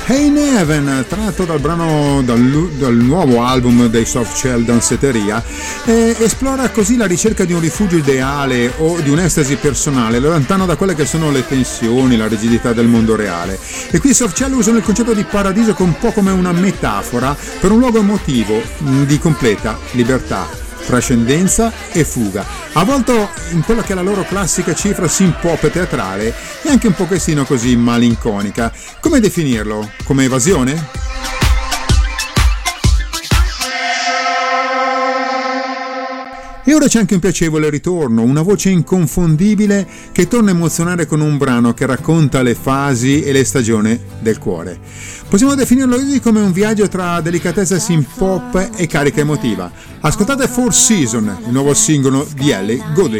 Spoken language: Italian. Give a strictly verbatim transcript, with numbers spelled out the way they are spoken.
Hey Neven, tratto dal brano dal, dal nuovo album dei Softshell Danceteria, eh, esplora così la ricerca di un rifugio ideale o di un'estasi personale, lontano da quelle che sono le tensioni, la rigidità del mondo reale. E qui i Softshell usano il concetto di paradiso un po' come una metafora per un luogo emotivo di completa libertà, trascendenza e fuga, avvolto in quella che è la loro classica cifra sin-pop teatrale e anche un pochettino così malinconica. Come definirlo? Come evasione? E ora c'è anche un piacevole ritorno, una voce inconfondibile che torna a emozionare con un brano che racconta le fasi e le stagioni del cuore. Possiamo definirlo così come un viaggio tra delicatezza synth-pop e carica emotiva. Ascoltate Four Seasons, il nuovo singolo di Ellie Goulding.